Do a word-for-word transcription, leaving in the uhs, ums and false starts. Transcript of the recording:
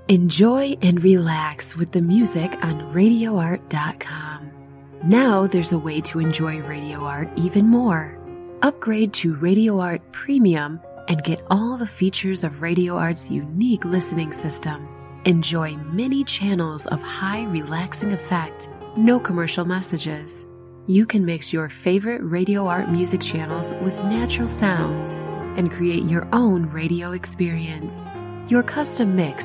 Enjoy and relax with the music on radio art dot com. Now there's a way to enjoy Radio Art even more. Upgrade to Radio Art Premium and get all the features of Radio Art's unique listening system. Enjoy many channels of high relaxing effect, no commercial messages. You can mix your favorite Radio Art music channels with natural sounds and create your own radio experience. Your custom mix